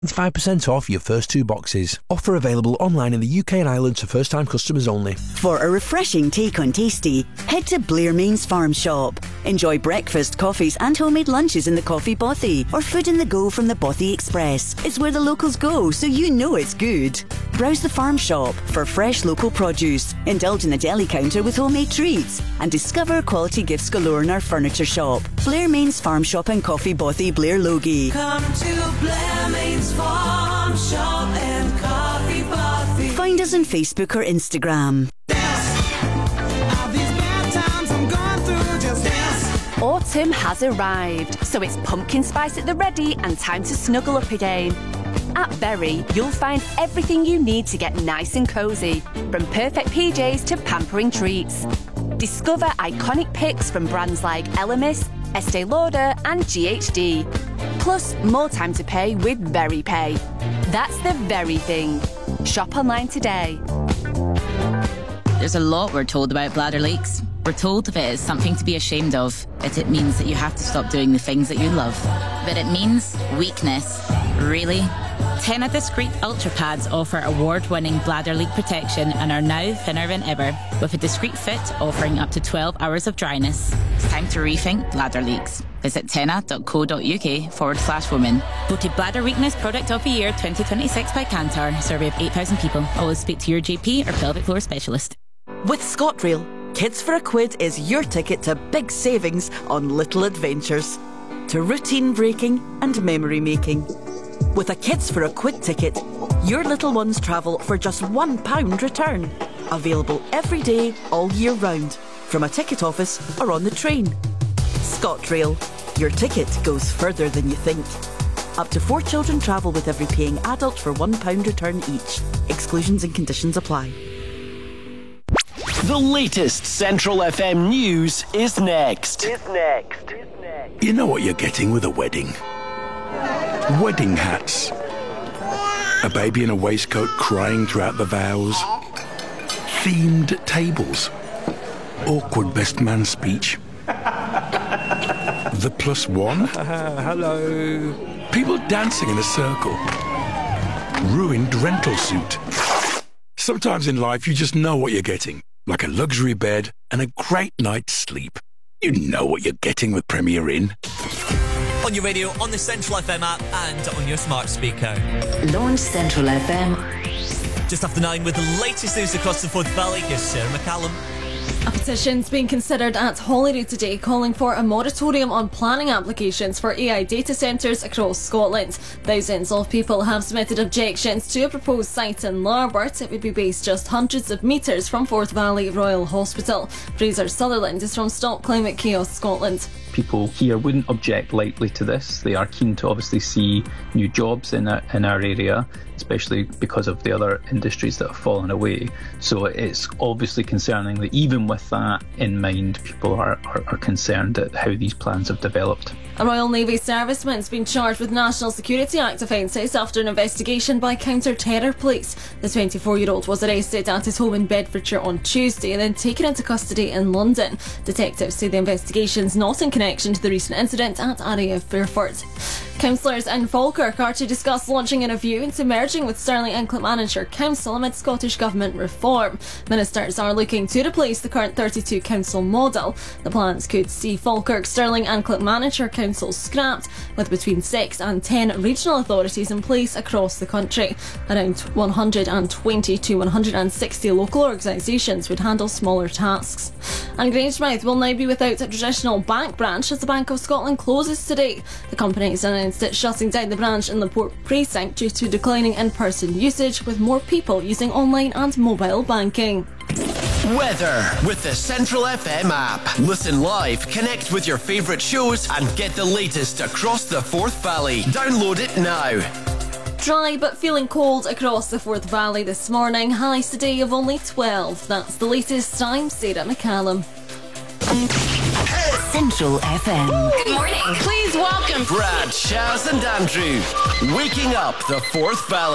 25% off your first 2 boxes. Offer available online in the UK and Ireland to first-time customers only. For a refreshing take on tasty, head to Blair Main's Farm Shop. Enjoy breakfast, coffees and homemade lunches in the Coffee Bothy or food in the go from the Bothy Express. It's where the locals go, so you know it's good. Browse the Farm Shop for fresh local produce, indulge in the deli counter with homemade treats and discover quality gifts galore in our furniture shop. Blair Main's Farm Shop and Coffee Bothy, Blair Logie. Come to Blair Main's Farm Shop and Coffee Bothy. Find us on Facebook or Instagram. Autumn has arrived, so it's pumpkin spice at the ready and time to snuggle up again. At Berry, you'll find everything you need to get nice and cosy, from perfect PJs to pampering treats. Discover iconic picks from brands like Elemis, Estee Lauder and GHD. Plus, more time to pay with Berry Pay. That's the very thing. Shop online today. There's a lot we're told about bladder leaks. We're told if it is something to be ashamed of, it means that you have to stop doing the things that you love. But it means weakness. Really? TENA Discreet Ultra Pads offer award-winning bladder leak protection and are now thinner than ever, with a discreet fit offering up to 12 hours of dryness. It's time to rethink bladder leaks. Visit tena.co.uk/women. Voted Bladder Weakness Product of the Year 2026 by Kantar. Survey of 8,000 people. Always speak to your GP or pelvic floor specialist. With ScotRail, Kids for a Quid is your ticket to big savings on little adventures, to routine breaking and memory making. With a Kids for a Quid ticket, your little ones travel for just £1 return. Available every day, all year round, from a ticket office or on the train. ScotRail, your ticket goes further than you think. Up to 4 children travel with every paying adult for £1 return each. Exclusions and conditions apply. The latest Central FM news is next. You know what you're getting with a wedding? Wedding hats. A baby in a waistcoat crying throughout the vows. Themed tables. Awkward best man speech. The +1. Hello. People dancing in a circle. Ruined rental suit. Sometimes in life you just know what you're getting. Like a luxury bed and a great night's sleep. You know what you're getting with Premier Inn. On your radio, on the Central FM app and on your smart speaker. Launch Central FM. Just after 9 with the latest news across the Forth Valley. Here's Sarah McCallum. A petition's being considered at Holyrood today calling for a moratorium on planning applications for AI data centres across Scotland. Thousands of people have submitted objections to a proposed site in Larbert. It would be based just hundreds of metres from Forth Valley Royal Hospital. Fraser Sutherland is from Stop Climate Chaos Scotland. People here wouldn't object lightly to this. They are keen to obviously see new jobs in our area, especially because of the other industries that have fallen away. So it's obviously concerning that even with that in mind, people are concerned at how these plans have developed. A Royal Navy serviceman's been charged with National Security Act offences after an investigation by counter-terror police. The 24-year-old was arrested at his home in Bedfordshire on Tuesday and then taken into custody in London. Detectives say the investigation's not in connection to the recent incident at RAF Fairford. Councillors in Falkirk are to discuss launching a review into merging with Stirling and Clackmannanshire Council amid Scottish Government reform. Ministers are looking to replace the current 32 council model. The plans could see Falkirk, Stirling and Clackmannanshire councils scrapped, with between 6 and 10 regional authorities in place across the country. Around 120 to 160 local organisations would handle smaller tasks. And Grangemouth will now be without a traditional bank branch as the Bank of Scotland closes today. The company has announced it's shutting down the branch in the Port Precinct due to declining in-person usage, with more people using online and mobile banking. Weather with the Central FM app. Listen live, connect with your favourite shows and get the latest across the Forth Valley. Download it now. Dry but feeling cold across the Forth Valley this morning. Highs today of only 12. That's the latest. I'm Sarah McCallum. Central FM. Good morning. Please welcome Brad, Shaz and Andrew. Waking up the Forth Valley.